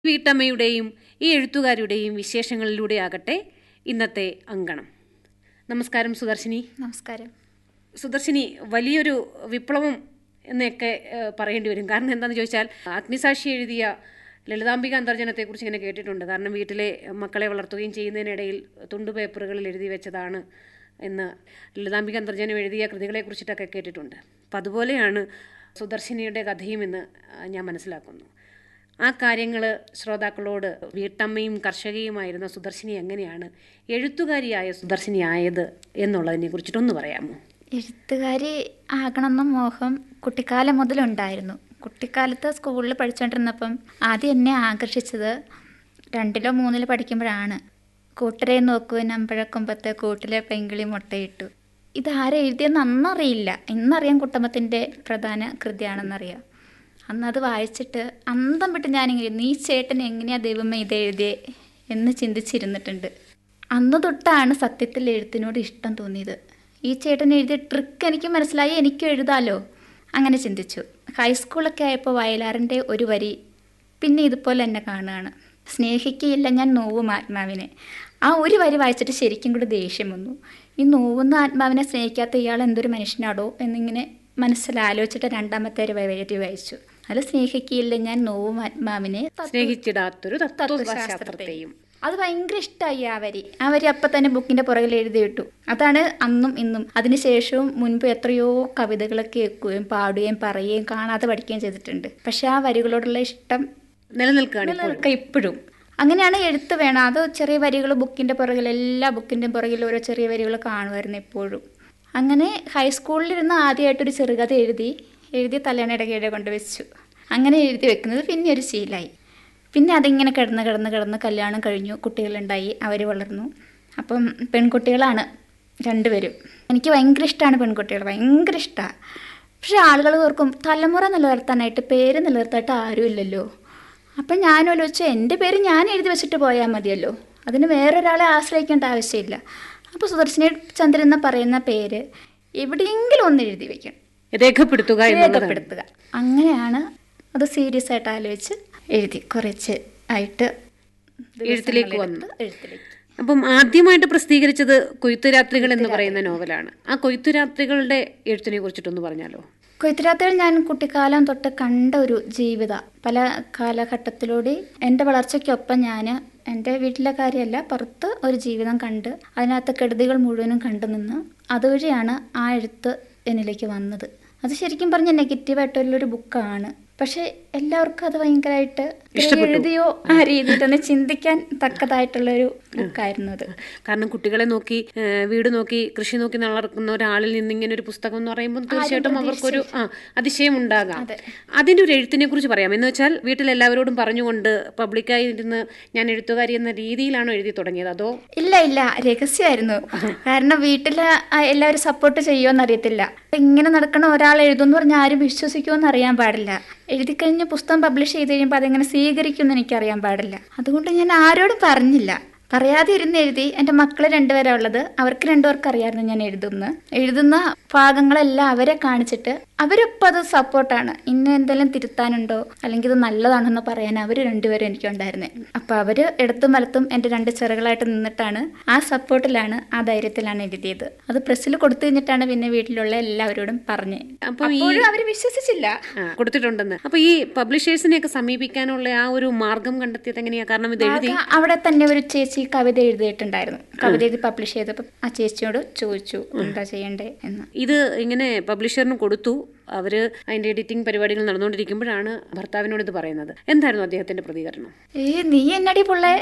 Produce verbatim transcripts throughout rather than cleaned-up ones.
വീട്ടമ്മയുടെയും ഈ എഴുത്തുകാരുടെയും വിശേഷങ്ങളിലൂടെയാകട്ടെ ഇന്നത്തെ അങ്കണം. നമസ്കാരം സുദർശിനി. നമസ്കാരം. സുദർശിനി, വലിയൊരു വിപ്ലവം എന്നൊക്കെ പറയേണ്ടി വരും. കാരണം എന്താണെന്ന് ചോദിച്ചാൽ, അഗ്നിസാക്ഷി എഴുതിയ ലളിതാംബിക അന്തർജനത്തെക്കുറിച്ച് ഇങ്ങനെ കേട്ടിട്ടുണ്ട്. കാരണം വീട്ടിലെ മക്കളെ വളർത്തുകയും ചെയ്യുന്നതിനിടയിൽ തുണ്ടു പേപ്പറുകളിൽ എഴുതി വെച്ചതാണ് എന്ന് ലളിതാംബിക അന്തർജനം എഴുതിയ കൃതികളെക്കുറിച്ചിട്ടൊക്കെ കേട്ടിട്ടുണ്ട്. അപ്പം അതുപോലെയാണ് സുദർശിനിയുടെ കഥയും എന്ന് ഞാൻ മനസ്സിലാക്കുന്നു. ആ കാര്യങ്ങൾ ശ്രോതാക്കളോട്, വീട്ടമ്മയും കർഷകയുമായിരുന്ന സുദർശിനി എങ്ങനെയാണ് എഴുത്തുകാരിയായ സുദർശിനി ആയത് എന്നുള്ളതിനെ കുറിച്ചിട്ടൊന്ന് പറയാമോ? എഴുത്തുകാരി ആകണമെന്ന മോഹം കുട്ടിക്കാലം മുതലുണ്ടായിരുന്നു. കുട്ടിക്കാലത്ത് സ്കൂളിൽ പഠിച്ചുകൊണ്ടിരുന്നപ്പം ആദ്യം എന്നെ ആകർഷിച്ചത് രണ്ടിലോ മൂന്നിലോ പഠിക്കുമ്പോഴാണ്. കൂട്ടരെ നോക്കൂ നമ്പഴക്കൊമ്പത്തെ കൂട്ടിലെ പെങ്കിളി മുട്ടയിട്ടു. ഇതാരെ എഴുതിയെന്ന് അന്നറിയില്ല. ഇന്നറിയാം കുട്ടമ്മത്തിൻ്റെ പ്രധാന കൃതിയാണെന്നറിയാം. അന്നത് വായിച്ചിട്ട് അന്തം വിട്ട് ഞാനിങ്ങനെ, നീ ചേട്ടൻ എങ്ങനെയാ ദൈവമേ ഇത് എഴുതിയേ എന്ന് ചിന്തിച്ചിരുന്നിട്ടുണ്ട്. അന്ന് തൊട്ടാണ് സത്യത്തിൽ എഴുത്തിനോട് ഇഷ്ടം തോന്നിയത്. ഈ ചേട്ടൻ എഴുതിയ ട്രിക്ക് എനിക്ക് മനസ്സിലായി, എനിക്കും എഴുതാലോ, അങ്ങനെ ചിന്തിച്ചു. ഹൈസ്കൂളൊക്കെ ആയപ്പോൾ വയലാറിൻ്റെ ഒരു വരി പിന്നെ ഇതുപോലെ എന്നെ കാണുകയാണ്. സ്നേഹിക്കുകയില്ല ഞാൻ നോവും ആത്മാവിനെ. ആ ഒരു വരി വായിച്ചിട്ട് ശരിക്കും കൂടി ദേഷ്യം വന്നു. ഈ നോവുന്ന ആത്മാവിനെ സ്നേഹിക്കാത്ത ഇയാൾ എന്തൊരു മനുഷ്യനാടോ എന്നിങ്ങനെ മനസ്സിലാലോചിച്ചിട്ട് രണ്ടാമത്തെ ഒരു വരി വായിച്ചു. അത് സ്നേഹിക്കുകയില്ല ഞാൻ നോവും ആത്മാവിനെ സ്നേഹിച്ചിടാത്തൊരു തത്വശാസ്ത്രത്തെയും. അത് ഭയങ്കര ഇഷ്ടമായി ആ വരി. ആ വരി അപ്പം തന്നെ ബുക്കിൻ്റെ പുറകിൽ എഴുതിയിട്ടു. അതാണ് അന്നും ഇന്നും. അതിനുശേഷവും മുൻപ് എത്രയോ കവിതകളൊക്കെ കേൾക്കുകയും പാടുകയും പറയുകയും കാണാതെ പഠിക്കുകയും ചെയ്തിട്ടുണ്ട്. പക്ഷെ ആ വരികളോടുള്ള ഇഷ്ടം നിലനിൽക്കുക ഇപ്പോഴും. അങ്ങനെയാണ് എഴുത്ത് വേണം. അത് ചെറിയ വരികൾ ബുക്കിൻ്റെ പുറകിൽ, എല്ലാ ബുക്കിൻ്റെ പുറകിൽ ഓരോ ചെറിയ വരികൾ കാണുമായിരുന്നു എപ്പോഴും. അങ്ങനെ ഹൈസ്കൂളിലിരുന്ന് ആദ്യമായിട്ടൊരു ചെറുകഥ എഴുതി എഴുതി തലേണയുടെ കീഴെ കൊണ്ടുവച്ചു. അങ്ങനെ എഴുതി വെക്കുന്നത് പിന്നെ ഒരു ശീലമായി. പിന്നെ അതിങ്ങനെ കിടന്ന് കിടന്ന് കിടന്ന് കല്യാണം കഴിഞ്ഞു, കുട്ടികളുണ്ടായി, അവർ വളർന്നു. അപ്പം പെൺകുട്ടികളാണ് രണ്ടുപേരും. എനിക്ക് ഭയങ്കര ഇഷ്ടമാണ് പെൺകുട്ടികൾ, ഭയങ്കര ഇഷ്ടമാണ്. പക്ഷെ ആളുകൾ ഓർക്കും തലമുറ നിലനിർത്താനായിട്ട് പേര് നിലനിർത്താനായിട്ട് ആരുമില്ലല്ലോ. അപ്പം ഞാൻ ആലോചിച്ചു, എൻ്റെ പേര് ഞാൻ എഴുതി വെച്ചിട്ട് പോയാൽ മതിയല്ലോ, അതിന് വേറൊരാളെ ആശ്രയിക്കേണ്ട ആവശ്യമില്ല. അപ്പോൾ സുദർശിനി ചന്ദ്രൻ എന്ന് പറയുന്ന പേര് എവിടെയെങ്കിലും ഒന്ന് എഴുതി വയ്ക്കണം, രേഖപ്പെടുത്തുക രേഖപ്പെടുത്തുക അങ്ങനെയാണ് അത് സീരിയസ് ആയിട്ട് ആലോചിച്ച് എഴുതി കുറച്ച് ആയിട്ട് എഴുത്തിലേക്ക് വന്നു. എഴുത്തിലേക്ക് അപ്പം ആദ്യമായിട്ട് പ്രസിദ്ധീകരിച്ചത് കൊയ്ത്തുരാത്രികൾ എന്ന് പറയുന്ന നോവലാണ്. ആ കൊയ്ത്തുരാത്രികളുടെ എഴുത്തിനെ കുറിച്ചിട്ടൊന്ന് പറഞ്ഞാലോ? കൊയ്ത്തുരാത്രികൾ ഞാൻ കുട്ടിക്കാലം തൊട്ട് കണ്ട ഒരു ജീവിത, പല കാലഘട്ടത്തിലൂടെ എൻ്റെ വളർച്ചയ്ക്കൊപ്പം ഞാൻ എൻ്റെ വീട്ടിലെ കാര്യമല്ല പുറത്ത് ഒരു ജീവിതം കണ്ട് അതിനകത്ത് കെടുതികൾ മുഴുവനും കണ്ടു നിന്ന് അതുവഴിയാണ് ആ എഴുത്ത് എന്നിലേക്ക് വന്നത്. അത് ശരിക്കും പറഞ്ഞാൽ നെഗറ്റീവായിട്ടുള്ളൊരു ബുക്കാണ്. പക്ഷെ എല്ലാവർക്കും അത് ഭയങ്കരമായിട്ട് എഴുതിയോ ആ രീതിയിൽ തന്നെ ചിന്തിക്കാൻ തക്കതായിട്ടുള്ളൊരു ബുക്കായിരുന്നു അത്. കാരണം കുട്ടികളെ നോക്കി, വീട് നോക്കി, കൃഷി നോക്കി നടക്കുന്ന ഒരാളിൽ നിന്ന് ഇങ്ങനെ ഒരു പുസ്തകം എന്ന് പറയുമ്പോൾ തീർച്ചയായിട്ടും അവർക്കൊരു ആ അതിശയം ഉണ്ടാകാം. അതിൻ്റെ ഒരു എഴുത്തിനെ കുറിച്ച് പറയാം. എന്ന് വെച്ചാൽ വീട്ടിലെല്ലാവരോടും പറഞ്ഞുകൊണ്ട് പബ്ലിക്കായി ഇരുന്ന് ഞാൻ എഴുത്തുകാരി എന്ന രീതിയിലാണോ എഴുതി തുടങ്ങിയത്, അതോ? ഇല്ല ഇല്ല രഹസ്യമായിരുന്നു. കാരണം വീട്ടിൽ എല്ലാവരും സപ്പോർട്ട് ചെയ്യുമോന്ന് അറിയത്തില്ല. ഇങ്ങനെ നടക്കണ ഒരാൾ എഴുതുമെന്ന് പറഞ്ഞാൽ ആരും വിശ്വസിക്കുമെന്ന് അറിയാൻ പാടില്ല. എഴുതി കഴിഞ്ഞ് പുസ്തകം പബ്ലിഷ് ചെയ്ത് കഴിയുമ്പോൾ അതെങ്ങനെ സ്വീകരിക്കുമെന്ന് എനിക്കറിയാൻ പാടില്ല. അതുകൊണ്ട് ഞാൻ ആരോടും പറഞ്ഞില്ല. പറയാതെ ഇരുന്ന് എഴുതി. എൻ്റെ മക്കൾ രണ്ടുപേരാണ് ഉള്ളത്. അവർക്ക് രണ്ടുപേർക്ക് അറിയാമായിരുന്നു ഞാൻ എഴുതുന്ന എഴുതുന്ന ഭാഗങ്ങളെല്ലാം അവരെ കാണിച്ചിട്ട് അവരിപ്പോൾ അത് സപ്പോർട്ടാണ്. ഇന്ന് എന്തെങ്കിലും തിരുത്താനുണ്ടോ അല്ലെങ്കിൽ ഇത് നല്ലതാണെന്ന് പറയാൻ അവർ രണ്ടുപേരും എനിക്കുണ്ടായിരുന്നത്. അപ്പോൾ അവർ ഇടത്തും വലത്തും എൻ്റെ രണ്ട് ചെറുകളായിട്ട് നിന്നിട്ടാണ്, ആ സപ്പോർട്ടിലാണ്, ആ ധൈര്യത്തിലാണ് എഴുതിയത്. അത് പ്രസ്സിൽ കൊടുത്തു കഴിഞ്ഞിട്ടാണ് പിന്നെ വീട്ടിലുള്ള എല്ലാവരോടും പറഞ്ഞത്. അപ്പോഴും അവർ വിശ്വസിച്ചില്ല കൊടുത്തിട്ടുണ്ടെന്ന്. അപ്പോൾ ഈ പബ്ലിഷേഴ്സിനെയൊക്കെ സമീപിക്കാനുള്ള ആ ഒരു മാർഗം കണ്ടെത്തിയത് എങ്ങനെയാ? കാരണം ഇത് എഴുതി അവിടെ തന്നെ ഒരു ചേച്ചി കവിത എഴുതിയിട്ടുണ്ടായിരുന്നു. കവിത എഴുതി പബ്ലിഷ് ചെയ്തപ്പോൾ ആ ചേച്ചിയോട് ചോദിച്ചു എന്താ ചെയ്യണ്ടേ എന്ന്. ഇത് ഇങ്ങനെ പബ്ലിഷറിന് കൊടുത്തു. അവര് അതിന്റെ എഡിറ്റിംഗ് പരിപാടികൾ നടന്നുകൊണ്ടിരിക്കുമ്പോഴാണ് ഭർത്താവിനോട് ഇത് പറയുന്നത്. എന്തായിരുന്നു അദ്ദേഹത്തിന്റെ പ്രതികരണം? ഏ നീ എന്നടി പുള്ളേ.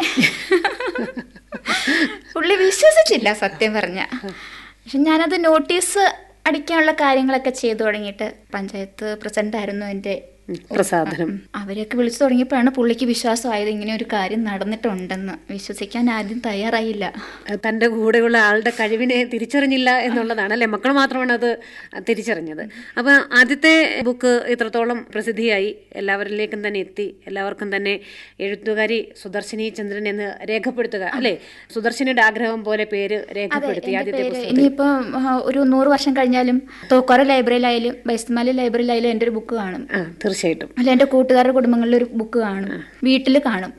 പുള്ളി വിശ്വസിച്ചില്ല സത്യം പറഞ്ഞ. പക്ഷെ ഞാനത് നോട്ടീസ് അടിക്കാനുള്ള കാര്യങ്ങളൊക്കെ ചെയ്തു തുടങ്ങിയിട്ട് പഞ്ചായത്ത് പ്രസിഡന്റ് ആയിരുന്നു എൻ്റെ പ്രസാദനം. അവരെയൊക്കെ വിളിച്ചു തുടങ്ങിയപ്പോഴാണ് പുള്ളിക്ക് വിശ്വാസമായത് ഇങ്ങനെ ഒരു കാര്യം നടന്നിട്ടുണ്ടെന്ന്. വിശ്വസിക്കാൻ ആദ്യം തയ്യാറായില്ല. തൻ്റെ കൂടെയുള്ള ആളുടെ കഴിവിനെ തിരിച്ചറിഞ്ഞില്ല എന്നുള്ളതാണ് അല്ലേ? മക്കൾ മാത്രമാണ് അത് തിരിച്ചറിഞ്ഞത്. അപ്പം ആദ്യത്തെ ബുക്ക് ഇത്രത്തോളം പ്രസിദ്ധിയായി, എല്ലാവരിലേക്കും തന്നെ എത്തി, എല്ലാവർക്കും തന്നെ എഴുത്തുകാരി സുദർശിനി ചന്ദ്രൻ എന്ന് രേഖപ്പെടുത്തുക അല്ലേ? സുദർശിനിയുടെ ആഗ്രഹം പോലെ പേര് രേഖപ്പെടുത്തി ആദ്യത്തെ പുസ്തകം. ഇനിയിപ്പോൾ ഒരു നൂറ് വർഷം കഴിഞ്ഞാലും തോക്കോര ലൈബ്രറിയിലായാലും ബൈസ്മാലി ലൈബ്രറിയിലായാലും എൻ്റെ ഒരു ബുക്ക് കാണും. തീർച്ചയായും തീർച്ചയായിട്ടും. അല്ല എൻ്റെ കൂട്ടുകാരുടെ കുടുംബങ്ങളിൽ ഒരു ബുക്ക് കാണും, വീട്ടിൽ കാണും.